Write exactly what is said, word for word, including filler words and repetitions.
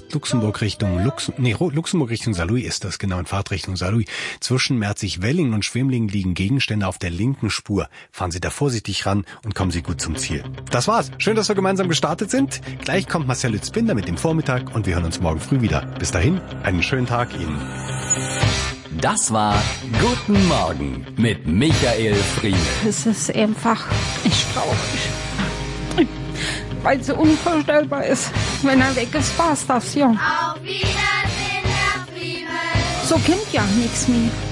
Luxemburg Richtung Lux, nee, Luxemburg Richtung Saarlouis ist das, genau, in Fahrtrichtung Saarlouis. Zwischen Merzig-Wellingen und Schwemlingen liegen Gegenstände auf der linken Spur. Fahren Sie da vorsichtig ran und kommen Sie gut zum Ziel. Das war's. Schön, dass wir gemeinsam gestartet sind. Gleich kommt Marcel Lützbinder mit dem Vormittag und wir hören uns morgen früh wieder. Bis dahin, einen schönen Tag Ihnen. Das war Guten Morgen mit Michael Friemel. Es ist einfach echt traurig, weil es unvorstellbar ist. Wenn er weg ist, war's das, ja. Auf Wiedersehen, Herr Friemel. So kennt ja nichts mehr.